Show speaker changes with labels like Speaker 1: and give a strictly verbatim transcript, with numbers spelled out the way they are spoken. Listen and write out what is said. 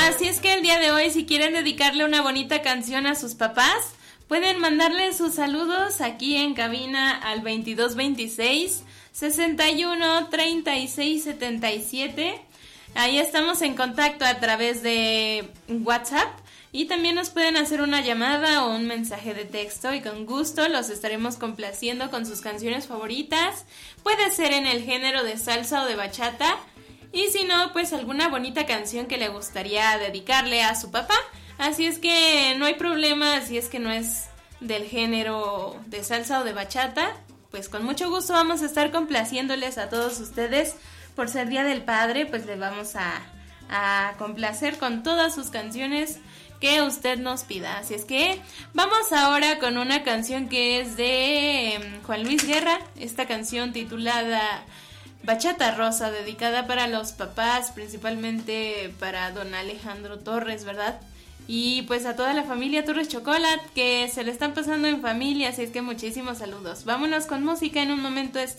Speaker 1: Así es que el día de hoy, si quieren dedicarle una bonita canción a sus papás, pueden mandarle sus saludos aquí en cabina al veintidós veintiséis, sesenta y uno, treinta y seis, setenta y siete. Ahí estamos en contacto a través de WhatsApp. Y también nos pueden hacer una llamada o un mensaje de texto y con gusto los estaremos complaciendo con sus canciones favoritas. Puede ser en el género de salsa o de bachata. Y si no, pues alguna bonita canción que le gustaría dedicarle a su papá. Así es que no hay problema si es que no es del género de salsa o de bachata. Pues con mucho gusto vamos a estar complaciéndoles a todos ustedes. Por ser Día del Padre, pues les vamos a, a complacer con todas sus canciones que usted nos pida. Así es que vamos ahora con una canción que es de um, Juan Luis Guerra. Esta canción titulada Bachata Rosa, dedicada para los papás, principalmente para don Alejandro Torres, ¿verdad? Y pues a toda la familia Torres Chocolat, que se le están pasando en familia, así es que muchísimos saludos. Vámonos con música, en un momento estamos